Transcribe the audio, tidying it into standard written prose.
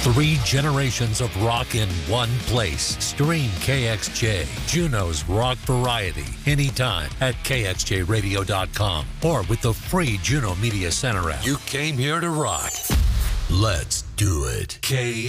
3 generations of rock in one place. Stream KXJ, Juneau's rock variety, anytime at KXJRadio.com or with the free Juneau Media Center app. You came here to rock. Let's do it.